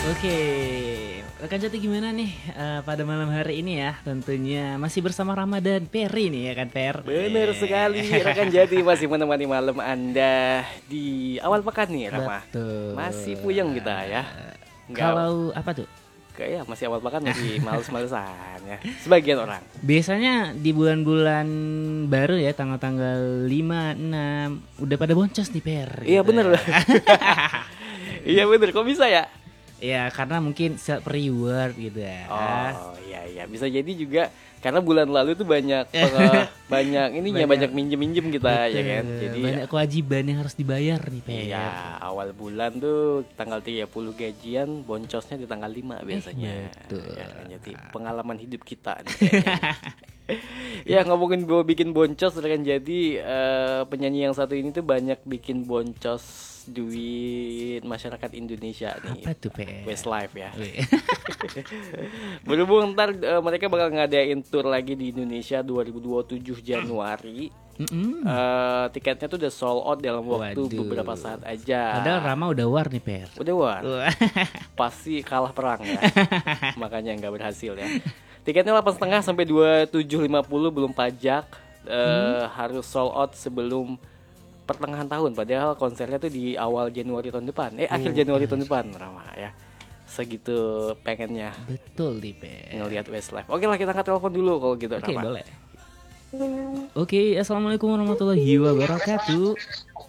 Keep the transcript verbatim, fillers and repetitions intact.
Oke, rekan Jati gimana nih uh, pada malam hari ini ya? Tentunya masih bersama Ramadan Peri nih ya kan Per? Bener sekali, rekan Jati masih menemani malam Anda di awal pekan nih, Rama. Betul. Masih puyeng kita ya. Enggak. Kalau apa tuh? Kayak masih awal pekan masih males-malesan ya. Sebagian orang. Biasanya di bulan-bulan baru ya tanggal-tanggal lima, enam udah pada boncos nih Per. Iya gitu bener. Ya. Iya bener, kok bisa ya? Ya karena mungkin self reward gitu ya. Oh iya iya, bisa jadi juga karena bulan lalu tuh banyak penge- banyak ininya banyak, banyak minjem-minjem kita. Betul, ya kan. Jadi banyak kewajiban yang harus dibayar nih Per. Iya, awal bulan tuh tanggal tiga puluh gajian, boncosnya di tanggal lima biasanya. Eh, betul. Ya, jadi pengalaman hidup kita nih. Ya ngomongin gue bikin boncos kan, jadi uh, penyanyi yang satu ini tuh banyak bikin boncos duit masyarakat Indonesia nih. Apa tuh Pe? Westlife ya. Berhubung ntar uh, mereka bakal ngadain tour lagi di Indonesia dua ribu dua puluh tujuh Januari. Mm-hmm. Uh, tiketnya tuh udah sold out dalam waktu Waduh. beberapa saat aja. Padahal Rama udah war nih Per. Udah war. Pasti kalah perang ya. Makanya nggak berhasil ya. Tiketnya delapan setengah sampai dua puluh tujuh lima puluh belum pajak. Uh, hmm. Harus sold out sebelum pertengahan tahun. Padahal konsernya tuh di awal Januari tahun depan. Eh oh, akhir Januari tahun depan, Rama ya. Segitu pengennya. Betul nih Per. Ngelihat Westlife. Oke lah, kita angkat telepon dulu kalau gitu. Oke Rama. boleh. Oke, assalamualaikum warahmatullahi wabarakatuh.